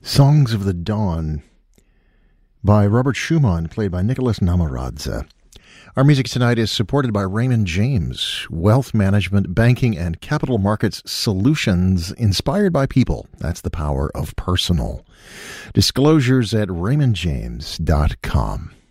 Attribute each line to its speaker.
Speaker 1: Songs of the Dawn by Robert Schumann, played by Nicholas Namaradze. Our music tonight is supported by Raymond James, wealth management, banking, and capital markets solutions inspired by people. That's the power of personal. Disclosures at raymondjames.com.